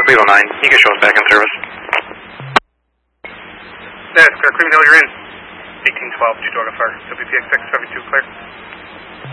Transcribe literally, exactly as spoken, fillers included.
Eagle nine, you can show us back in service. That's clear. Cream Hill, you're in. eighteen twelve, Georgia Fire. W P X six seventy-two, clear.